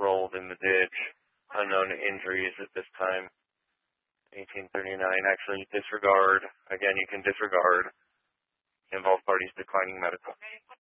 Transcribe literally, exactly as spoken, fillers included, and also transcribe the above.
rolled in the ditch. Unknown injuries at this time. eighteen thirty-nine, actually disregard. Again, you can disregard. Involved parties declining medical.